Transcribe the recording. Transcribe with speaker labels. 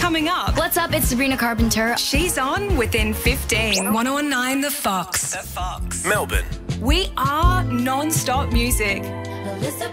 Speaker 1: Coming up,
Speaker 2: What's up? It's Sabrina Carpenter.
Speaker 1: she's on within 15. 1019 The Fox.
Speaker 3: Melbourne.
Speaker 1: We are non-stop music.
Speaker 4: Now listen